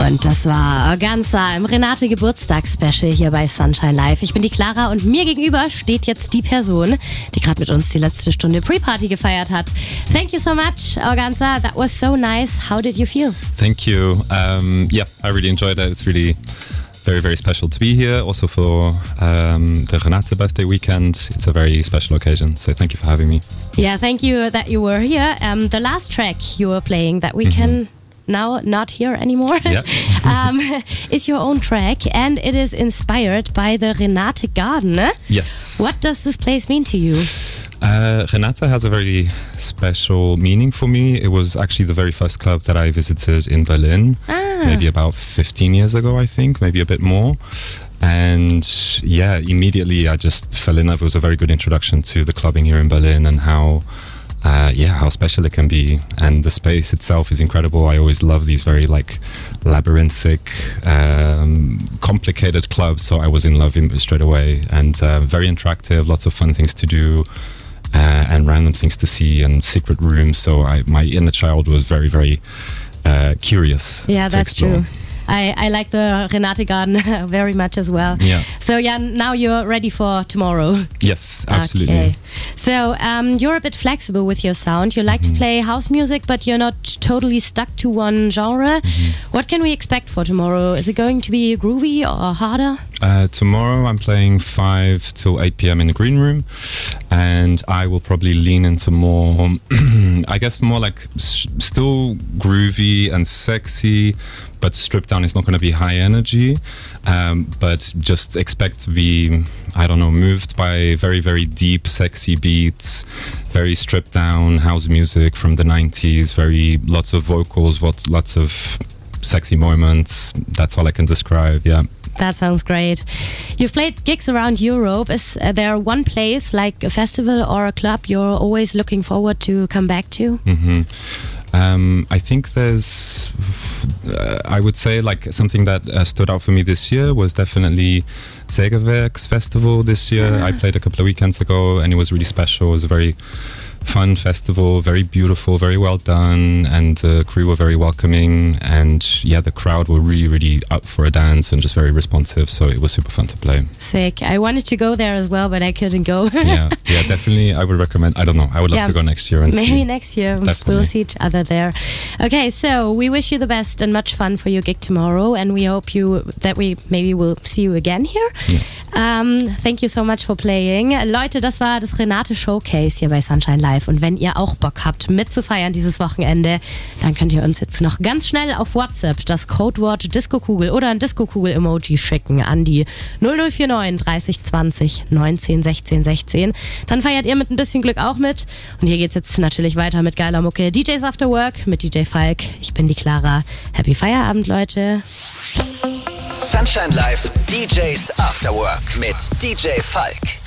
Und das war Organza im Renate-Geburtstags-Special hier bei Sunshine Live. Ich bin die Clara und mir gegenüber steht jetzt die Person, die gerade mit uns die letzte Stunde Pre-Party gefeiert hat. Thank you so much, Organza. That was so nice. How did you feel? Thank you. Yeah, I really enjoyed it. It's really very, very special to be here. Also for the Renate birthday weekend. It's a very special occasion. So thank you for having me. Yeah, thank you that you were here. The last track you were playing that we can now not hear anymore is your own track, and it is inspired by the Renate Garden. Yes. What does this place mean to you? Renate has a very special meaning for me. It was actually the very first club that I visited in Berlin, maybe about 15 years ago, I think, maybe a bit more. And yeah, immediately I just fell in love. It was a very good introduction to the clubbing here in Berlin and how special it can be. And the space itself is incredible. I always love these very labyrinthic, complicated clubs. So I was in love straight away, and very interactive, lots of fun things to do. And random things to see and secret rooms. So my inner child was very, very curious. Yeah, that's explore. true. I like the Renate Garden very much as well. Yeah. So yeah, now you're ready for tomorrow. Yes, absolutely. Okay. So you're a bit flexible with your sound. You like to play house music, but you're not totally stuck to one genre. What can we expect for tomorrow? Is it going to be groovy or harder? Tomorrow I'm playing 5 till 8 p.m. in the green room, and I will probably lean into more, I guess more like still groovy and sexy, but stripped down. It's not going to be high energy, but just expect to be, I don't know, moved by very, very deep, sexy beats, very stripped down house music from the 90s, lots of vocals, lots of sexy moments. That's all I can describe, yeah. That sounds great. You've played gigs around Europe. Is there one place, like a festival or a club, you're always looking forward to come back to? I think there's, I would say something that stood out for me this year was definitely Sägewerks Festival this year. I played a couple of weekends ago and it was really special. It was a very fun festival, very beautiful, very well done, and the crew were very welcoming, and yeah, the crowd were really, really up for a dance and just very responsive, so it was super fun to play. Sick. I wanted to go there as well, but I couldn't go. yeah, definitely I would recommend. I don't know, I would love to go next year and maybe next year. Definitely. We'll see each other there. Okay, so we wish you the best and much fun for your gig tomorrow, and we hope that we maybe will see you again here. Thank you so much for playing. Leute, das war das Renate Showcase hier bei Sunshine Live. Und wenn ihr auch Bock habt, mitzufeiern dieses Wochenende, dann könnt ihr uns jetzt noch ganz schnell auf WhatsApp das Codewort Disco-Kugel oder ein Disco-Kugel-Emoji schicken an die 0049 30 20 19 16 16. Dann feiert ihr mit ein bisschen Glück auch mit. Und hier geht's jetzt natürlich weiter mit geiler Mucke. DJs After Work mit DJ Falk. Ich bin die Clara. Happy Feierabend, Leute. Sunshine Live, DJs After Work mit DJ Falk.